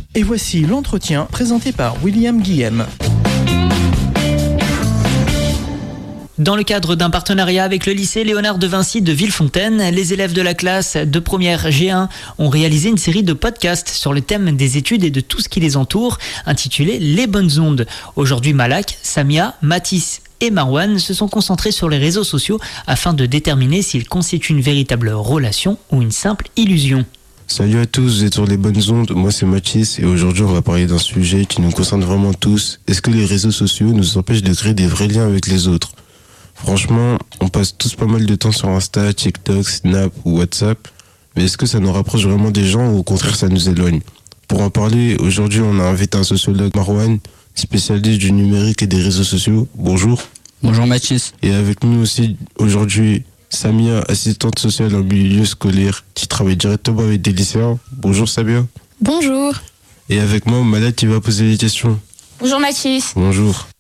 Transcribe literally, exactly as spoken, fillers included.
Et voici l'entretien présenté par William Guillem. Dans le cadre d'un partenariat avec le lycée Léonard de Vinci de Villefontaine, les élèves de la classe de première G un ont réalisé une série de podcasts sur le thème des études et de tout ce qui les entoure, intitulé Les bonnes ondes. Aujourd'hui, Malak, Samia, Mathis et Marwan se sont concentrés sur les réseaux sociaux afin de déterminer s'ils constituent une véritable relation ou une simple illusion. Salut à tous, vous êtes sur les bonnes ondes, moi c'est Mathis et aujourd'hui on va parler d'un sujet qui nous concerne vraiment tous. Est-ce que les réseaux sociaux nous empêchent de créer des vrais liens avec les autres ? Franchement, on passe tous pas mal de temps sur Insta, TikTok, Snap ou WhatsApp, mais est-ce que ça nous rapproche vraiment des gens ou au contraire ça nous éloigne ? Pour en parler, aujourd'hui on a invité un sociologue, Marwan, spécialiste du numérique et des réseaux sociaux. Bonjour. Bonjour Mathis. Et avec nous aussi aujourd'hui Samia, assistante sociale en milieu scolaire, qui travaille directement avec des lycéens. Bonjour Samia. Bonjour. Et avec moi Malak qui va poser des questions. Bonjour Mathis. Bonjour.